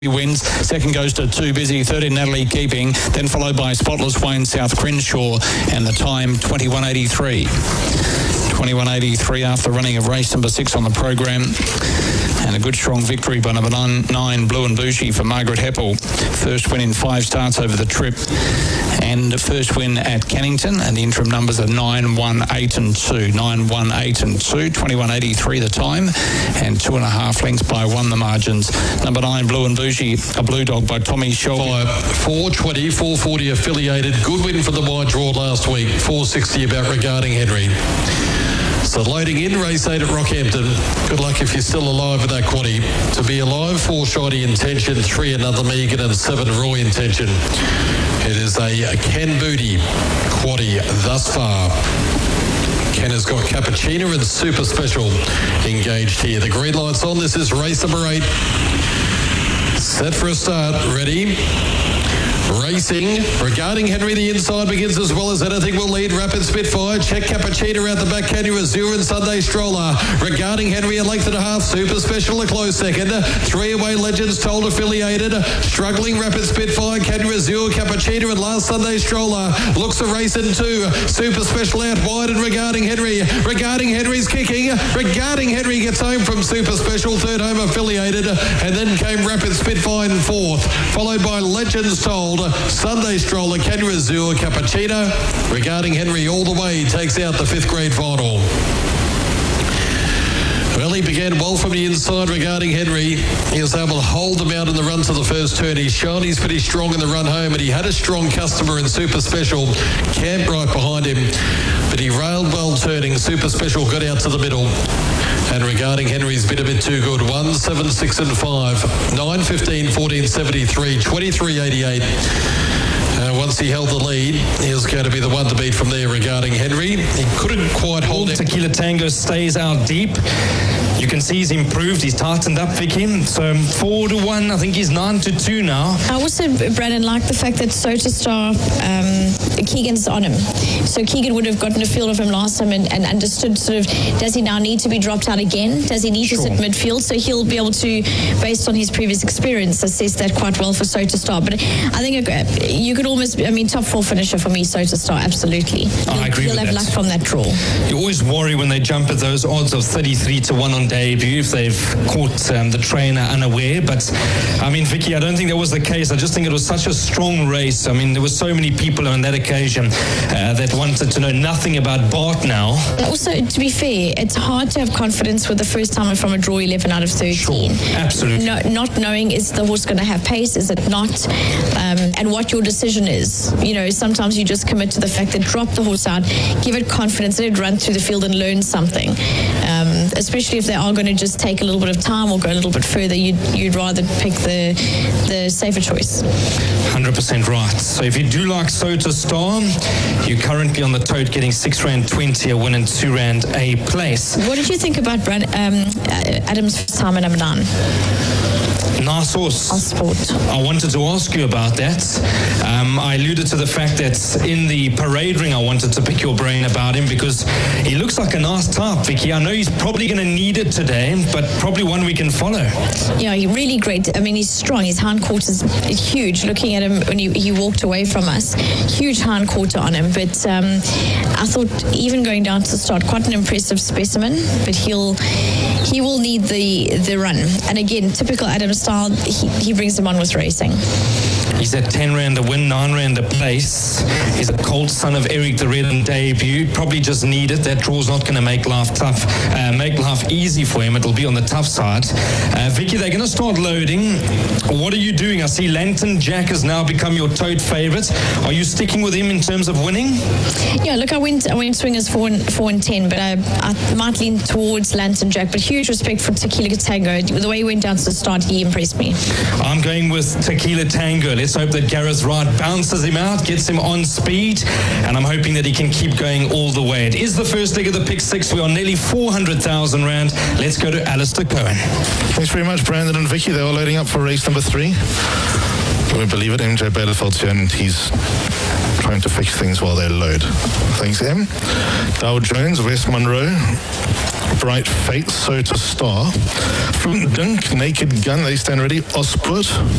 wins. Second goes to Too Busy, third in Natalie Keeping, then followed by Spotless Wayne South Crenshaw, and the time 21.83. 21.83 after running of race number 6 on the program, and a good strong victory by number 9 Blue and Bougie for Margaret Heppel. First win in 5 starts over the trip, and first win at Cannington, and the interim numbers are 9, 1, 8 and 2. 9, 1, 8 and 2. 21.83 the time, and 2.5 lengths by 1 the margins. Number 9 Blue and Bougie, a blue dog by Tommy Shelby. 420, 440 affiliated. Good win for the wide draw last week. 460 about Regarding Henry. So loading in, race 8 at Rockhampton. Good luck if you're still alive with that quaddie. To be alive, 4 Shiny Intention, 3 Another Megan, and 7 Roy Intention. It is a Ken Booty quaddie thus far. Ken has got Cappuccino and Super Special engaged here. The green light's on. This is race number 8. Set for a start. Ready? Racing. Regarding Henry, the inside begins as well as anything will lead. Rapid Spitfire. Check Cappuccino out the back. Canyon Azure and Sunday Stroller. Regarding Henry, a length and a half. Super Special, a close second. 3 away Legends Told affiliated. Struggling Rapid Spitfire. Canyon Azure, Cappuccino, and last Sunday Stroller. Looks a race in 2. Super Special out wide and Regarding Henry. Regarding Henry's kicking. Regarding Henry gets home from Super Special. Third home affiliated. And then came Rapid Spitfire in 4th. Followed by Legends Told. Sunday Stroller, Canyon Azure, Cappuccino. Regarding Henry all the way takes out the 5th grade final. Well, he began well from the inside. Regarding Henry, he was able to hold them out in the run to the first turn. He's shown he's pretty strong in the run home, and he had a strong customer in Super Special, camped right behind him, but he railed well turning. Super Special got out to the middle, and Regarding Henry's been a bit too good. 1, 7, 6 and 5. 9, 15, 14, 73, 23, 88. Once he held the lead, he was going to be the one to beat from there. Regarding Henry, he couldn't quite hold it. Tequila Tango stays out deep. You can see he's improved. He's tightened up, Vicky. So 4-1. I think he's 9-2 now. I also, Brandon, like the fact that Sotastar, Keegan's on him. So Keegan would have gotten a feel of him last time and understood sort of, does he now need to be dropped out again? Does he need to sit midfield? So he'll be able to, based on his previous experience, assess that quite well for Sotastar. But I think you could almost, top 4 finisher for me, Sotastar, absolutely. I agree with that. He'll have luck from that draw. You always worry when they jump at those odds of 33-1 on debut if they've caught the trainer unaware. But, Vicky, I don't think that was the case. I just think it was such a strong race. There were so many people on that occasion that wanted to know nothing about Bart now. Also, to be fair, it's hard to have confidence with the first timer from a draw 11 out of 13. Sure, absolutely. Not knowing, is the horse going to have pace, is it not? And what your decision is. Sometimes you just commit to the fact that drop the horse out, give it confidence, let it run through the field and learn something. Especially if they are going to just take a little bit of time or go a little bit further, you'd rather pick the safer choice. 100% right. So if you do like Sotastar, you're currently on the tote getting R6.20 a win and R2 a place. What did you think about Adam's first time at number 9? Nice horse. Sport. I wanted to ask you about that. I alluded to the fact that in the parade ring, I wanted to pick your brain about him because he looks like a nice type, Vicky. I know he's probably going to need it today, but probably one we can follow. Yeah, he's really great. He's strong. His hind quarter is huge. Looking at him when he walked away from us, huge hind quarter on him. But I thought even going down to the start, quite an impressive specimen. But he will need the run. And again, typical Adam style, he brings him on with racing. He's at R10 a win, R9 a place. He's a colt son of Eric the Red in debut. Probably just need it. That draw's not going to make life tough, make life easy for him. It'll be on the tough side. Vicky, they're going to start loading. What are you doing? I see Lantern Jack has now become your tote favourite. Are you sticking with him in terms of winning? Yeah, look, I went swingers 4 and 10, but I might lean towards Lantern Jack. But huge respect for Tequila Tango. The way he went down to the start, he impressed me. I'm going with Tequila Tango. Let's hope that Gareth Wright bounces him out, gets him on speed, and I'm hoping that he can keep going all the way. It is the first leg of the Pick 6. We are nearly 400,000 rand. Let's go to Alistair Cohen. Thanks very much, Brandon and Vicky. They are loading up for race number 3. You won't believe it, MJ Bailifeld's here, and he's trying to fix things while they load. Thanks, M. Dow Jones, West Monroe, Bright Fate, Sotastar, Fruit Dunk, Naked Gun, they stand ready. Osport,